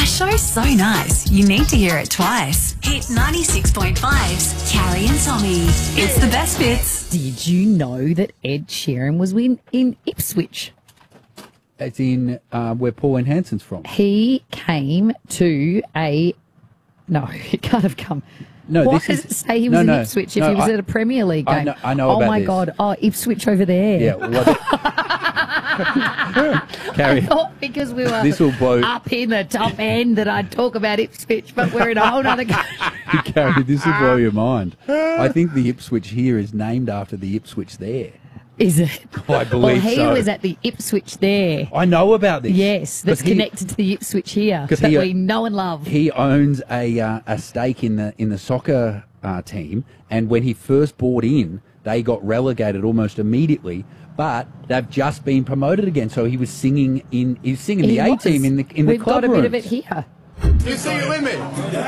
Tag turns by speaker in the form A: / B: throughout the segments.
A: A show so nice, you need to hear it twice. Hit 96.5's Carrie and Tommy. It's the best bits.
B: Did you know that Ed Sheeran was in Ipswich?
C: As in where Pauline Hanson's from.
B: He came to No, he can't have come.
C: No,
B: Why
C: this
B: does
C: is-
B: it say he was in Ipswich if he was at a Premier League game?
C: I know
B: oh,
C: about
B: my
C: this.
B: God. Oh, Ipswich over there.
C: Yeah. Well, Carrie,
B: I thought because we were
C: This will blow-
B: up in the top end that I'd talk about Ipswich, but we're in a whole other country.
C: Carrie, this will blow your mind. I think the Ipswich here is named after the Ipswich there.
B: Is it?
C: I believe
B: well, he
C: so.
B: was at the Ipswich there.
C: I know about this.
B: Yes, that's
C: 'Cause he-
B: connected to the Ipswich here
C: 'Cause
B: that
C: he-
B: we know and love.
C: He owns a stake in the soccer team, and when he first bought in, they got relegated almost immediately. But they've just been promoted again, so he was singing in. He's singing the A team in the
B: We've
C: club
B: got a bit of
C: rooms.
B: it here.
D: You sing it with me.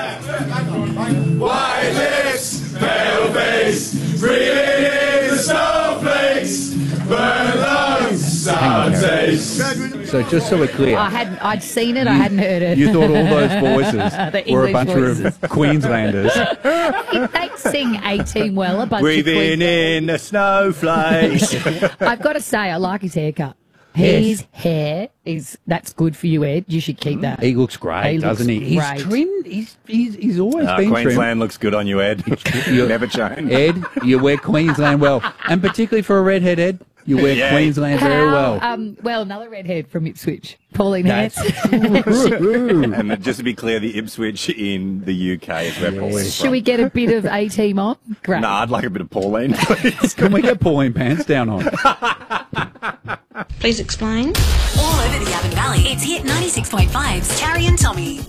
D: White lips, pale face, breathing in the snowflakes, burn lungs, sour taste.
C: So just so we're clear,
B: I'd seen it, I hadn't heard it.
C: you thought all those voices
B: The
C: were a
B: English
C: bunch
B: voices.
C: of Queenslanders.
B: They sing A Team well, a bunch of
E: Breathing
B: Queens.
E: in the snowflakes.
B: I've got to say, I like his haircut.
C: Yes.
B: His hair that's good for you, Ed. You should keep that.
C: He looks great,
B: He looks
C: doesn't he? He's
B: great.
C: trimmed. He's always been
E: Queensland
C: trimmed.
E: looks good on you, Ed.
C: You-
E: Never changed.
C: Ed, you wear Queensland well, and particularly for a redhead, Ed, you wear
E: Yeah.
C: Queensland very well.
B: Well, another redhead from Ipswich, Pauline
C: That's
B: Hanson.
C: true.
E: And just to be clear, the Ipswich in the UK is where Pauline's
B: Should
E: from.
B: we get a bit of A Team on? Great.
E: Nah, I'd like a bit of Pauline, please.
C: Can we get Pauline pants down on?
A: Please explain. All over the Avon Valley, it's Hit 96.5's Carrie and Tommy.